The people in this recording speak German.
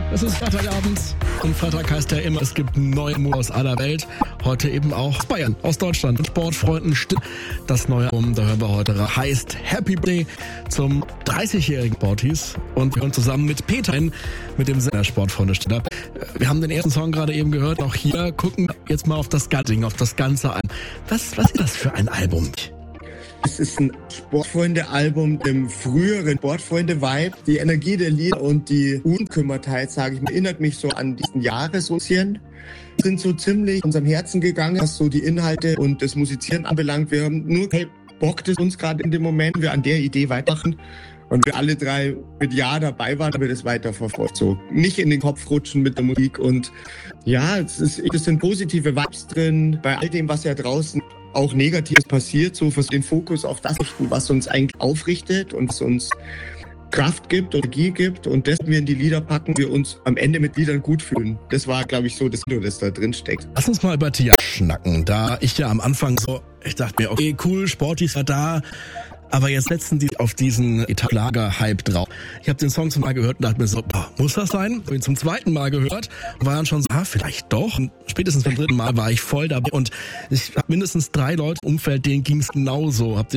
Es ist Freitagabend und Freitag heißt ja immer, es gibt neue Musik aus aller Welt. Heute eben auch aus Bayern, aus Deutschland. Mit Sportfreunden das neue Album, da hören wir heute, heißt Happy Birthday zum 30-jährigen Sporties. Und wir hören zusammen mit Peter mit dem Sender Sportfreunde Stiller. Wir haben den ersten Song gerade eben gehört. Auch hier gucken wir jetzt mal auf das Ganze an. Was ist das für ein Album? Es ist ein Sportfreunde-Album im früheren Sportfreunde-Vibe. Die Energie der Lieder und die Unkümmertheit, sage ich mal, erinnert mich so an diesen Jahresrutschen. Wir sind so ziemlich unserem Herzen gegangen, was so die Inhalte und das Musizieren anbelangt. Wir haben nur Bock, das uns gerade in dem Moment, wir an der Idee weitermachen. Und wir alle drei mit Ja dabei waren, haben wir das weiterverfolgt. So nicht in den Kopf rutschen mit der Musik. Und ja, es sind positive Vibes drin bei all dem, was ja draußen auch Negatives passiert, so für den Fokus auf das richten, was uns eigentlich aufrichtet und was uns Kraft gibt und Energie gibt, und das wir in die Lieder packen, wir uns am Ende mit Liedern gut fühlen. Das war, glaube ich, so das Video, das da drin steckt. Lass uns mal über Tia schnacken. Da ich ja am Anfang ich dachte mir, okay, cool, Sporties war da, aber jetzt setzen die auf diesen Lager-Hype drauf. Ich habe den Song zum Mal gehört und dachte mir so, muss das sein? Habe ihn zum zweiten Mal gehört und war dann schon so, vielleicht doch. Und spätestens beim dritten Mal war ich voll dabei und ich habe mindestens 3 Leute im Umfeld, denen ging es genauso.